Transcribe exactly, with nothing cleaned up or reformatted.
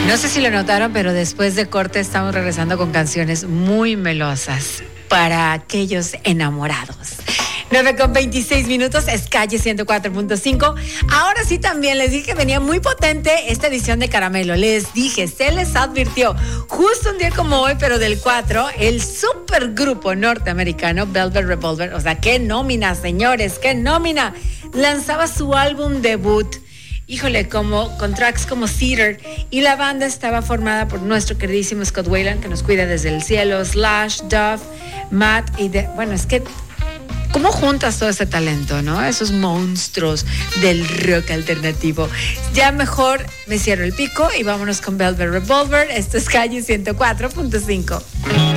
No sé si lo notaron, pero después de corte estamos regresando con canciones muy melosas para aquellos enamorados. nueve con veintiséis minutos, es Calle ciento cuatro punto cinco. Ahora sí también les dije que venía muy potente esta edición de Caramelo. Les dije, se les advirtió, justo un día como hoy, pero del cuatro, el supergrupo norteamericano Velvet Revolver, o sea, qué nómina, señores, qué nómina, lanzaba su álbum debut. Híjole, como, con tracks como Cedar, y la banda estaba formada por nuestro queridísimo Scott Weiland, que nos cuida desde el cielo, Slash, Duff, Matt, y de, bueno, es que ¿cómo juntas todo ese talento, no? Esos monstruos del rock alternativo. Ya mejor me cierro el pico y vámonos con Velvet Revolver. Esto es Calle ciento cuatro punto cinco.